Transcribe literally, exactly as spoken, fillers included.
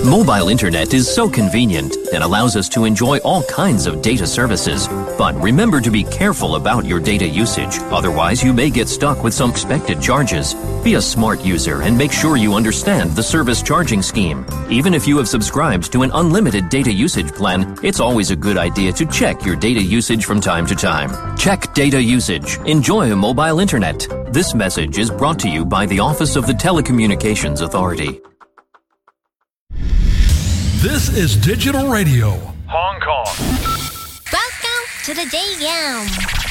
Mobile internet is so convenient and allows us to enjoy all kinds of data services. But remember to be careful about your data usage. Otherwise, you may get stuck with some expected charges. Be a smart user and make sure you understand the service charging scheme. Even if you have subscribed to an unlimited data usage plan, it's always a good idea to check your data usage from time to time. Check data usage. Enjoy mobile internet. This message is brought to you by the Office of the Telecommunications Authority. This is Digital Radio, Hong Kong. Welcome to the J M.